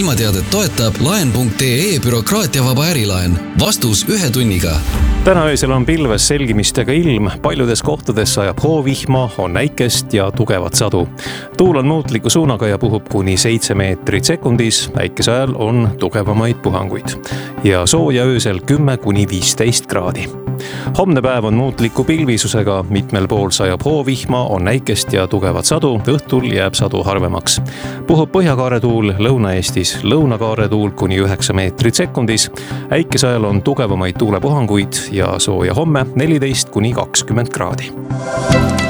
ilmateadet toetab laen.ee bürokraatiavaba ärilaen. Vastus 1 tunniga. Täna öösel on pilves selgimistega ilm, paljudes kohtades sajab hoovihma, on näikest ja tugevat sadu. Tuul on muutliku suunaga ja puhub kuni 7 meetrit sekundis, äikese ajal on tugevamaid puhanguid. Ja sooja öösel 10–15 kraadi. Homne päev on muutliku pilvisusega, mitmel pool sajab hoovihma, on näikest ja tugevat sadu, õhtul jääb sadu harvemaks. Puhub põhjakaaretuul Lõuna-Eestis, lõunakaaretuul kuni 9 meetrit sekundis, äikese ajal on tugevamaid tuulepuhanguid ja sooja homme 14–20 kraadi.